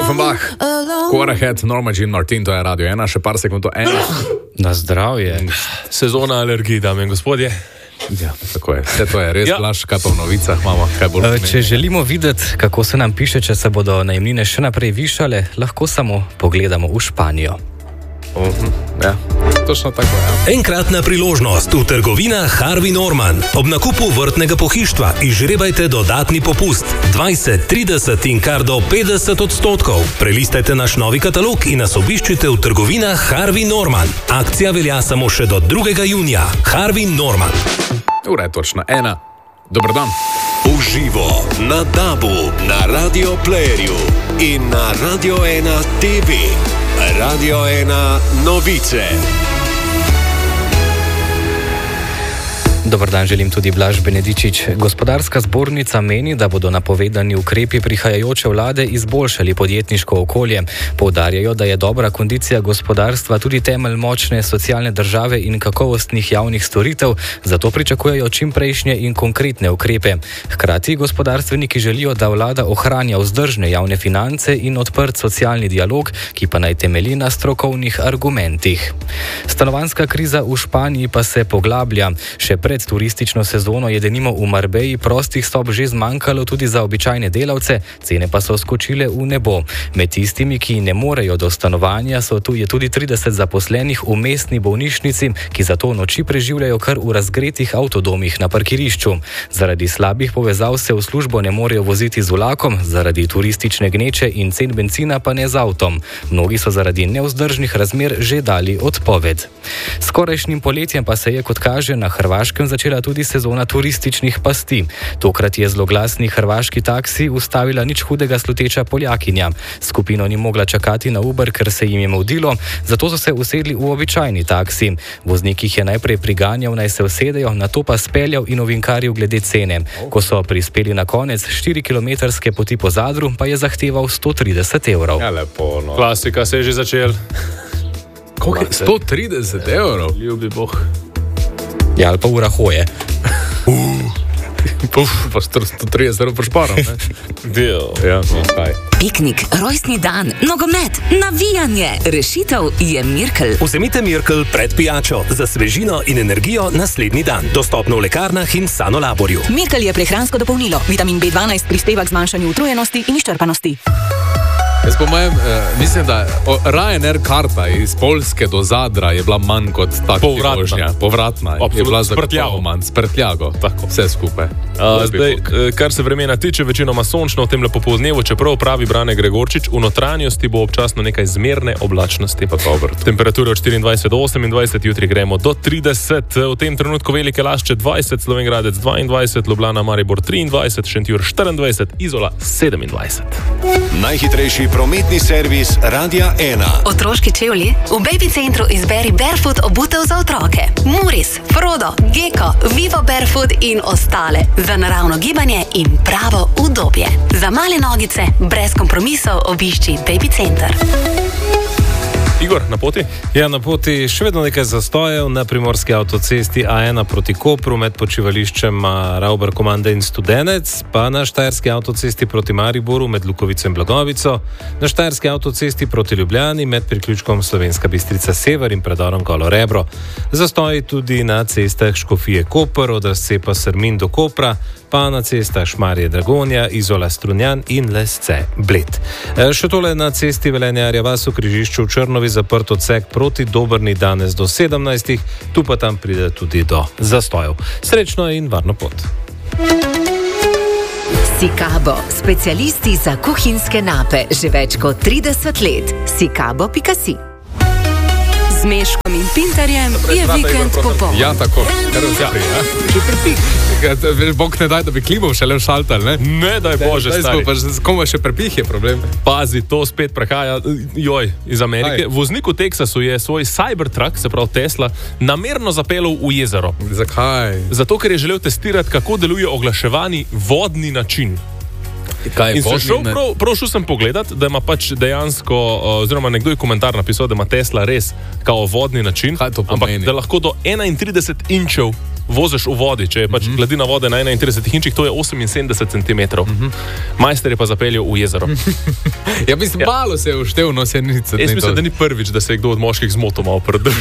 Offenbach, Quarterhead, Norma Jean Martin, to je Radio 1, še par sekund, to 1. Na zdravje. Sezona alergij, dame in gospodje. Ja, tako je. Vse to je res blaž, kaj pa v novicah imamo, kaj bolj pomeni. Če želimo videti, kako se nam piše, če se bodo najemnine še naprej višale, lahko samo pogledamo v Španijo. Ja, točno tako je. Enkratna priložnost v trgovinah Harvey Norman. Ob nakupu vrtnega pohištva izžrebajte dodatni popust 20, 30 in kar do 50%. Prelistajte naš novi katalog in nas obiščite v trgovinah Harvey Norman. Akcija velja samo še do 2. junija. Harvey Norman. Ura je točno 1. Dober dan. Uživo na DAB-u, na Radio Playerju in na Radio 1 TV. Radio 1 novice. Dobar dan, želim tudi Blaž Benedičič. Gospodarska zbornica meni, da bodo napovedani ukrepi prihajajoče vlade izboljšali podjetniško okolje. Poudarjajo, da je dobra kondicija gospodarstva tudi temelj močne socialne države in kakovostnih javnih storitev, zato pričakujejo čimprejšnje in konkretne ukrepe. Hkrati gospodarstveniki želijo, da vlada ohranja vzdržne javne finance in odprt socialni dialog, ki pa naj temelji na strokovnih argumentih. Stanovanjska kriza v Španiji pa se poglablja. Še pred turistično sezono je denimo v Marbeji prostih sob že zmanjkalo tudi za običajne delavce, cene pa so skočile v nebo. Med tistimi, ki ne morejo do stanovanja, je tudi 30 zaposlenih v mestni bolnišnici, ki zato noči preživljajo kar v razgretih avtodomih na parkirišču. Zaradi slabih povezav se v službo ne morejo voziti z vlakom, zaradi turistične gneče in cen bencina pa ne z avtom. Mnogi so zaradi nevzdržnih razmer že dali odpoved. Skorajšnjim poletjem pa se je, kot kaže, na Hrvaškem začela tudi sezona turističnih pasti. Tokrat je zloglasni hrvaški taksi ustavila nič hudega sluteča Poljakinja. Skupino ni mogla čakati na Uber, ker se jim je mudilo, zato so se usedli v običajni taksi. Voznik jih je najprej priganjal, naj se usedejo, nato pa speljal in ovinkaril glede cene. Ko so prispeli na konec 4-kilometrske poti po Zadru, pa je zahteval 130 evrov. Ja, lepo, no. Klasika se je že začel. Koliko je? 130 evrov? Ljubi Bog. Ja, ali pa ura hoje. Pa 130 evrov pošparam, ne? Dio. Ja, no, kaj. Piknik, rojstni dan, nogomet, navijanje. Rešitev je Mirkel. Vzemite Mirkel pred pijačo za svežino in energijo naslednji dan. Dostopno v lekarnah in Sanolaborju. Mirkel je prehransko dopolnilo. Vitamin B12 prispeva k zmanjšanju utrujenosti in izčrpanosti. Jaz po mojem, mislim, da Ryanair karta iz Poljske do Zadra je bila manj kot takšna vožnja. Povratna. Je bila zagotovo manj. Sprtljago. Tako. Vse skupaj. Zdaj, kar se vremena tiče, večinoma sončno v tem lepo pozdnevu, čeprav pravi Brane Gregorčič, v notranjosti bo občasno nekaj zmerne oblačnosti. Pa dobro. Temperature od 24 do 28, jutri gremo do 30, v tem trenutku Velike Lašče 20, Slovenj Gradec 22, Ljubljana, Maribor 23, Šentjur 24, Izola 27. Najhitrejši prometni servis Radia 1. Otroški čevlji? V Baby Centru izberi Barefoot obutev za otroke. Muris, Frodo, Gecko, Vivo Barefoot in ostale. Za naravno gibanje in pravo udobje. Za male nogice, brez kompromisov obišči Baby Center. Igor, na poti? Ja, na poti še vedno nekaj zastojev na primorski avtocesti A1 proti Kopru med počivališčem Rauber Komanda in Studenec, pa na štajerski avtocesti proti Mariboru med Lukovico in Blagovico, na štajerski avtocesti proti Ljubljani med priključkom Slovenska Bistrica Sever in predorom Golo Rebro. Zastoji tudi na cestah Škofije Koper od razcepa Srmin do Kopra, pa na cestah Šmarje Dragonja, Izola Strunjan in Lesce Bled. Še tole na cesti Velenjarja vas v križišču v Črnovi zaprt odsek proti Dobrni danes do 17, tu pa tam pride tudi do zastojev. Srečno in varno pot. Sikabo, specialisti za kuhinjske nape, že več kot 30 let. Sikabo.si. Z Meškom in Pintarjem je vikend popoln. Ja, tako. Če prepik. Veš, Bog ne daj, da bi klimov šele šaltal, ne? Ne, daj Bože, stari. Komu še prepih je problem? Pazi, to spet prehaja, iz Amerike. Voznik v Teksasu je svoj Cybertruck, se pravi Tesla, namerno zapeljal v jezero. Zakaj? Zato, ker je želel testirati, kako deluje oglaševani vodni način. Kaj in šel sem pogledat, da ima pač dejansko, oziroma nekdo je komentar napisal, da ima Tesla res kao vodni način, ampak da lahko do 31 inčev voziš v vodi, če je pač gladina vode na 31 inčih, to je 78 cm. Majster je pa zapeljal v jezero. Ja, mislim, malo se je uštev nosenice. Jaz mislim, da ni prvič, da se je kdo od moških zmotil malo pred